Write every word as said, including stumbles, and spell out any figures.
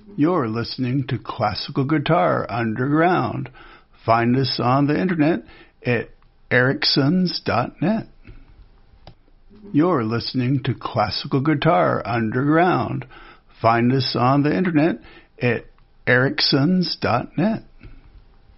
You're listening to Classical Guitar Underground. Find us on the internet at ericsons dot net. You're listening to Classical Guitar Underground. Find us on the internet at ericsons dot net.